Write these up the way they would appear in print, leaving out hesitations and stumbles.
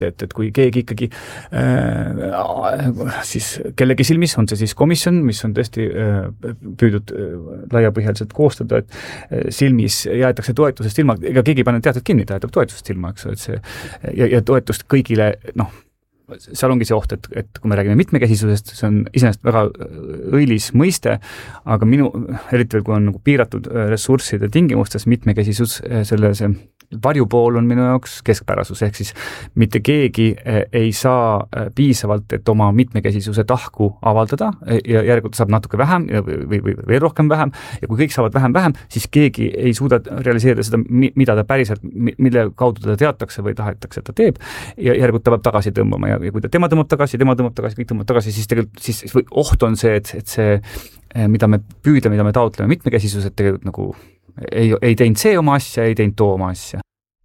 et kui keegi ikkagi siis kellegi silmis on see siis komisjon, mis on tõesti püüdud laiapõhjaliselt koostada, et silmis jäetakse toetusest ilma, ega keegi ei pane teatud kinni, ta jätab toetusest ilma, eks, et see ja toetust kõigile, seal ongi see oht, et kui me räägime mitmekesisusest, see on iseenesest väga õilis mõiste, aga eriti veel, kui on nagu piiratud ressursside tingimustes mitmekesisus, selle see varjupool on minu jaoks keskpärasus, ehk siis mitte keegi ei saa piisavalt, et oma mitmekesisuse tahku avaldada ja järelikult saab natuke vähem või veel rohkem vähem ja kui kõik saavad vähem, siis keegi ei suuda realiseerida seda, mida ta päriselt, mille kaudu ta teatakse või tahetakse, et ta teeb ja järelikult ta peab tagasi tõmbama ja kui tema tõmbab tagasi, kõik tõmbab tagasi, siis tegelikult siis oht on see, et see, mida me taotleme mitmekesisus, et tegelikult nagu ei teinud see oma asja, ei teinud too oma asja.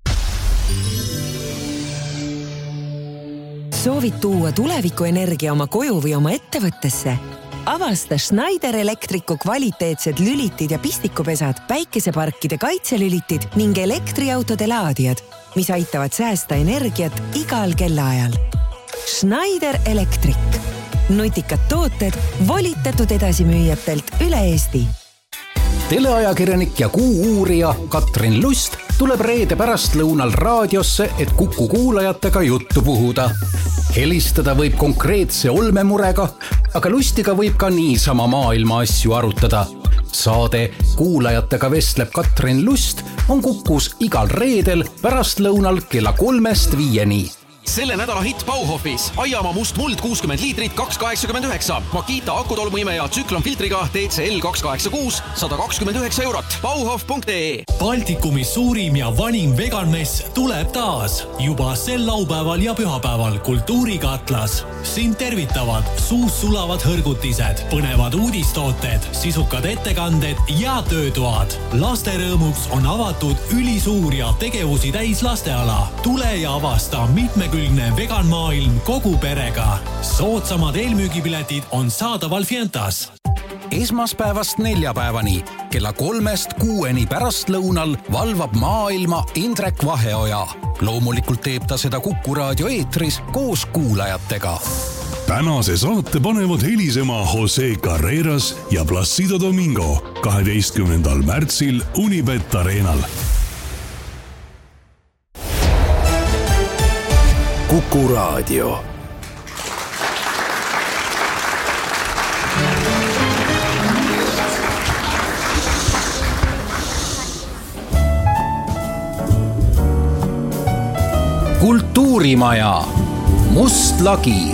Soovid tuua tulevikuenergia oma koju või oma ettevõttesse? Avasta Schneider Electricu kvaliteetsed lülitid ja pistikupesad, päikeseparkide kaitselülitid ning elektriautode laadijad, mis aitavad säästa energiat igal kellaajal. Schneider Electric. Nutikad tooted volitatud edasimüüjatelt üle Eesti. Teleajakirjanik ja kuu-uurija Katrin Lust tuleb reede pärastlõunal raadiosse, et Kuku kuulajatega juttu puhuda. Helistada võib konkreetse olmemurega, aga Lustiga võib ka niisama maailma asju arutada. Saade Kuulajatega vestleb Katrin Lust on Kukus igal reedel pärastlõunal kella 3-5. Selle nädala hitt Bauhofis. Aiamaa must muld 60 liitrit 2,89. Makita akutolmuimeja tsüklonfiltriga TCL 286 129 €. Bauhof.ee. Baltikumi suurim ja vanim veganmess tuleb taas. Juba sel laupäeval ja pühapäeval Kultuurikatlas. Sind tervitavad suus sulavad hõrgutised, põnevad uudistooted, sisukad ettekanded ja töötoad. Lasterõõmuks on avatud ülisuur ja tegevusi täis lasteala. Tule ja avasta mitmekülgne veganmaailm kogu perega. Soodsamad eelmüügipiletid on saadaval Fientas. Esmaspäevast neljapäevani kella 3-6 pärastlõunal valvab maailma Indrek Vaheoja. Loomulikult teeb ta seda Kuku raadio eetris koos kuulajatega. Tänase saate panevad helisema Jose Carreras ja Placido Domingo 12. märtsil Unibet Arenal. Kuku raadio. Kultuurimaja. Must lagi.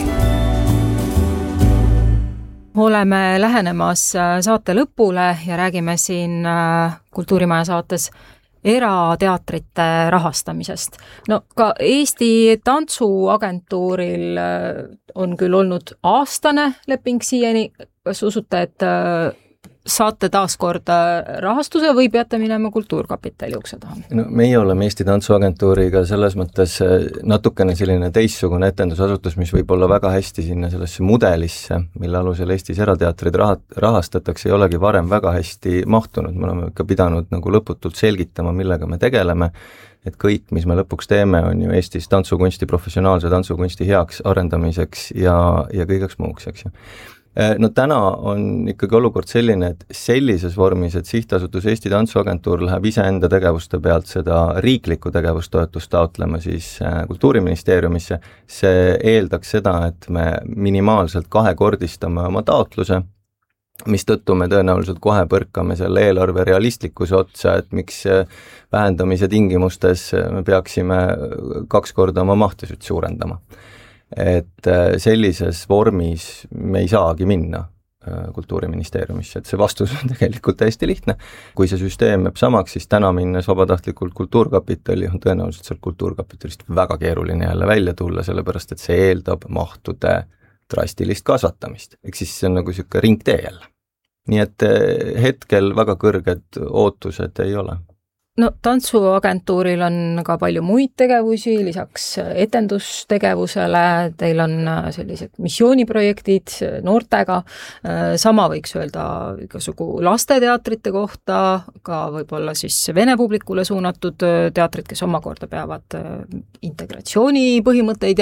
Oleme lähenemas saate lõpule ja räägime siin Kultuurimaja saates erateatrite rahastamisest. Ka Eesti Tantsuagentuuril on küll olnud aastane leping siiani. Kas usute, et saate taaskord rahastuse või peate minema Kultuurkapitali ukse taha? Meie oleme Eesti Tantsuagentuuriga selles mõttes natukene selline teistsugune etendusasutus, mis võib olla väga hästi sinna sellesse mudelisse, mille alusel Eestis erateatrid rahastatakse, ei olegi varem väga hästi mahtunud. Me oleme ikka pidanud nagu lõputult selgitama, millega me tegeleme, et kõik, mis me lõpuks teeme, on ju Eestis tantsukunsti, professionaalse tantsukunsti heaks arendamiseks ja kõigeks muuks, eks ju. Täna on ikkagi olukord selline, et sellises vormis, et sihtasutus Eesti Tantsuagentuur läheb iseenda tegevuste pealt seda riiklikku tegevustoetust taotlema siis Kultuuriministeeriumisse, see eeldaks seda, et me minimaalselt 2-kordistame oma taotluse, mis tõttu me tõenäoliselt kohe põrkame selle eelarve realistlikkuse otsa, et miks vähendamise tingimustes me peaksime 2 korda oma mahtisüt suurendama. Et sellises vormis me ei saagi minna Kultuuriministeeriumisse, et see vastus on tegelikult täiesti lihtne. Kui see süsteem jääb samaks, siis täna minnes vabatahtlikult Kultuurkapitali on tõenäoliselt seal Kultuurkapitalist väga keeruline jälle välja tulla, sellepärast et see eeldab mahtude drastilist kasvatamist. Ehk siis see on nagu siuke ringtee jälle. Nii et hetkel väga kõrged ootused ei ole. no tantsuagentuuril on ka palju muid tegevusi, lisaks etendustegevusele, teil on sellised missiooniprojektid noortega, sama võiks öelda igasugu lasteteatrite kohta, ka võib-olla siis vene publikule suunatud teatrid, kes omakorda peavad integratsiooni põhimõtteid